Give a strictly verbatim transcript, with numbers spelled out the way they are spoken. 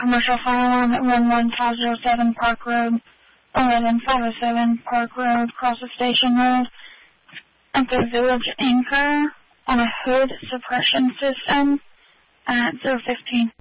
Commercial fire alarm at one one five zero seven Park Road, eleven five oh seven Park Road, across the Station Road, at the Village Anchor on a hood suppression system at zero fifteen.